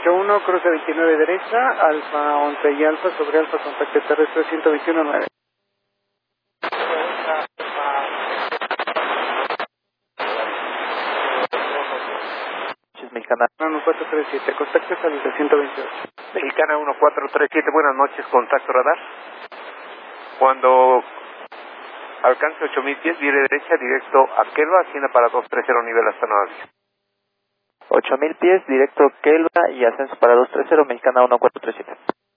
81, cruce 29 derecha, Alfa 11 y Alfa sobre Alfa, contacto terrestre 121.9. Mexicana 1437, contacto salida 128. Mexicana 1437, buenas noches, contacto radar. Cuando alcance 8000 pies, vire derecha, directo a Kelva, ascienda para 230, nivel hasta Nueva Vista. 8000 pies, directo Kelva y ascenso para 230, Mexicana 1437.